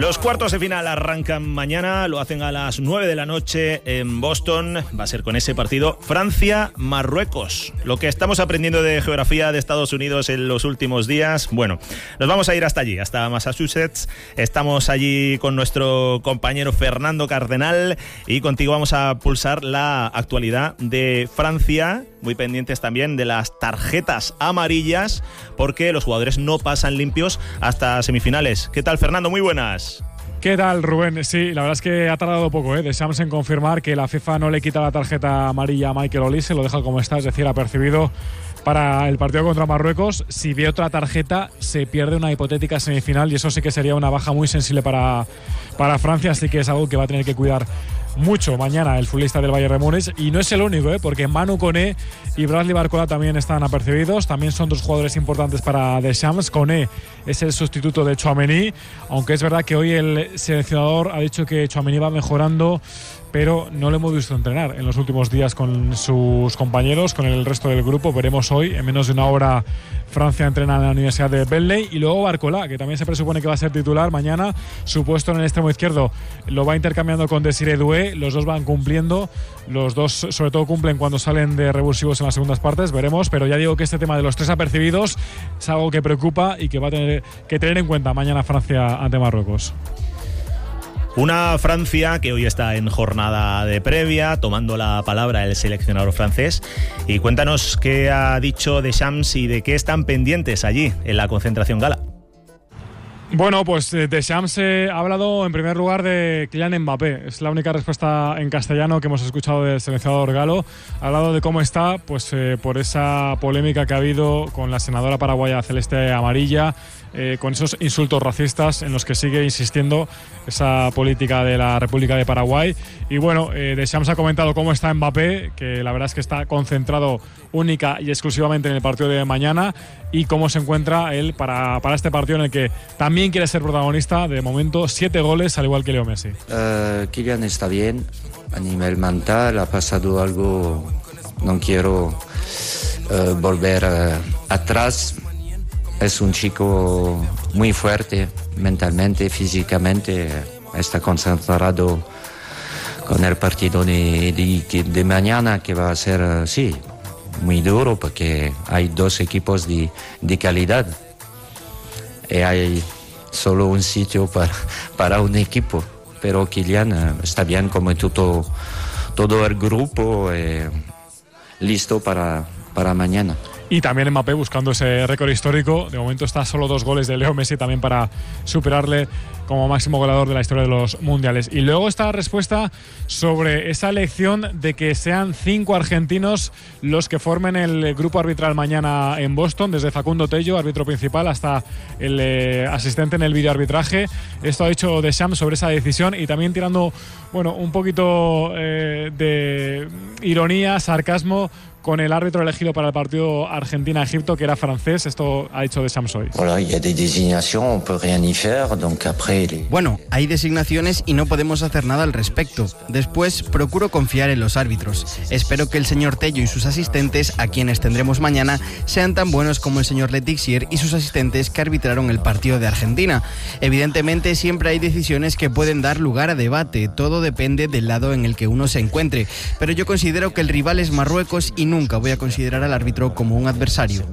Los cuartos de final arrancan mañana, lo hacen a las 9 de la noche en Boston. Va a ser con ese partido Francia-Marruecos. Lo que estamos aprendiendo de geografía de Estados Unidos en los últimos días, bueno, nos vamos a ir hasta allí, hasta Massachusetts. Estamos allí con nuestro compañero Fernando Cardenal y contigo vamos a pulsar la actualidad de Francia. Muy pendientes también de las tarjetas amarillas, porque los jugadores no pasan limpios hasta semifinales. ¿Qué tal, Fernando? Muy buenas. ¿Qué tal, Rubén? Sí, la verdad es que ha tardado poco, Deschamps en confirmar que la FIFA no le quita la tarjeta amarilla a Michael Olise, lo deja como está, es decir, apercibido para el partido contra Marruecos. Si ve otra tarjeta, se pierde una hipotética semifinal y eso sí que sería una baja muy sensible para Francia, así que es algo que va a tener que cuidar mucho mañana el futbolista del Bayern de Múnich. Y no es el único, porque Manu Koné y Bradley Barcola también están apercibidos. También son dos jugadores importantes para Deschamps. Koné es el sustituto de Tchouaméni, aunque es verdad que hoy el seleccionador ha dicho que Tchouaméni va mejorando, pero no lo hemos visto entrenar en los últimos días con sus compañeros, con el resto del grupo. Veremos hoy, en menos de una hora, Francia entrena en la Universidad de Bentley. Y luego Barcola, que también se presupone que va a ser titular mañana. Su puesto en el extremo izquierdo lo va intercambiando con Desiré Doué. Los dos van cumpliendo. Los dos, sobre todo, cumplen cuando salen de revulsivos en las segundas partes. Veremos, pero ya digo que este tema de los tres apercibidos es algo que preocupa y que va a tener que tener en cuenta mañana Francia ante Marruecos. Una Francia que hoy está en jornada de previa, tomando la palabra el seleccionador francés. Y cuéntanos qué ha dicho Deschamps y de qué están pendientes allí en la concentración gala. Bueno, pues Deschamps ha hablado en primer lugar de Kylian Mbappé. Es la única respuesta en castellano que hemos escuchado del seleccionador galo. Ha hablado de cómo está, pues por esa polémica que ha habido con la senadora paraguaya celeste amarilla, con esos insultos racistas en los que sigue insistiendo esa política de la República de Paraguay. Y bueno, Deschamps ha comentado cómo está Mbappé, que la verdad es que está concentrado única y exclusivamente en el partido de mañana, y cómo se encuentra él para este partido en el que también quiere ser protagonista. De momento 7 goles, al igual que Leo Messi. Kylian está bien a nivel mental, ha pasado algo, no quiero volver atrás. Es un chico muy fuerte mentalmente, físicamente, está concentrado con el partido de mañana, que va a ser, sí, muy duro, porque hay dos equipos de calidad y hay solo un sitio para un equipo. Pero Kylian está bien, como todo el grupo, listo para mañana. Y también Mbappé buscando ese récord histórico. De momento está solo 2 goles de Leo Messi también para superarle como máximo goleador de la historia de los mundiales. Y luego esta respuesta sobre esa elección de que sean 5 argentinos los que formen el grupo arbitral mañana en Boston, desde Facundo Tello, árbitro principal, hasta el asistente en el videoarbitraje. Esto ha dicho Deschamps sobre esa decisión, y también tirando, bueno, un poquito de ironía, sarcasmo, con el árbitro elegido para el partido Argentina-Egipto, que era francés. Esto ha dicho Deschamps hoy. Bueno, hay designaciones y no podemos hacer nada al respecto. Después, procuro confiar en los árbitros. Espero que el señor Tello y sus asistentes, a quienes tendremos mañana, sean tan buenos como el señor Letixier y sus asistentes que arbitraron el partido de Argentina. Evidentemente, siempre hay decisiones que pueden dar lugar a debate. Todo depende del lado en el que uno se encuentre. Pero yo considero que el rival es Marruecos y nunca voy a considerar al árbitro como un adversario.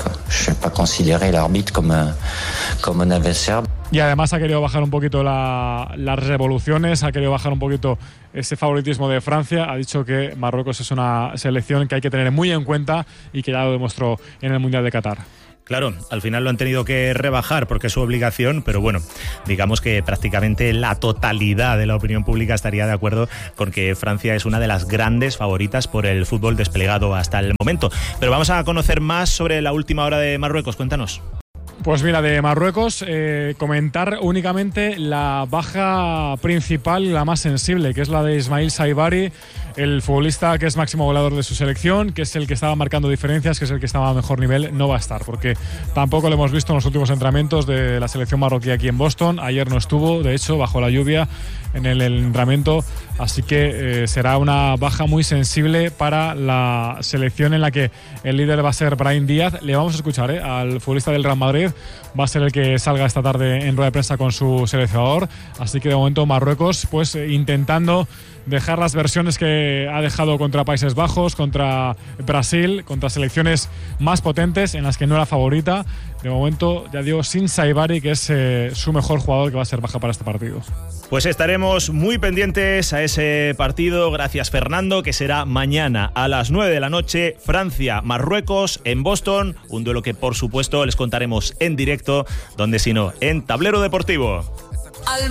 Y además ha querido bajar un poquito las revoluciones, ha querido bajar un poquito ese favoritismo de Francia. Ha dicho que Marruecos es una selección que hay que tener muy en cuenta y que ya lo demostró en el Mundial de Qatar. Claro, al final lo han tenido que rebajar porque es su obligación, pero bueno, digamos que prácticamente la totalidad de la opinión pública estaría de acuerdo con que Francia es una de las grandes favoritas por el fútbol desplegado hasta el momento. Pero vamos a conocer más sobre la última hora de Marruecos. Cuéntanos. Pues mira, de Marruecos, comentar únicamente la baja principal y la más sensible, que es la de Ismail Saibari, el futbolista que es máximo goleador de su selección, que es el que estaba marcando diferencias, que es el que estaba a mejor nivel. No va a estar, porque tampoco lo hemos visto en los últimos entrenamientos de la selección marroquí aquí en Boston. Ayer no estuvo, de hecho, bajo la lluvia en el entrenamiento, así que será una baja muy sensible para la selección, en la que el líder va a ser Brahim Díaz. Le vamos a escuchar al futbolista del Real Madrid Soucek va a ser el que salga esta tarde en rueda de prensa con su seleccionador. Así que de momento Marruecos pues intentando dejar las versiones que ha dejado contra Países Bajos, contra Brasil, contra selecciones más potentes en las que no era favorita. De momento, ya digo, sin Saibari, que es su mejor jugador, que va a ser baja para este partido. Pues estaremos muy pendientes a ese partido. Gracias, Fernando, que será mañana a las 9 de la noche, Francia-Marruecos en Boston. Un duelo que, por supuesto, les contaremos en directo, donde si no, en Tablero Deportivo.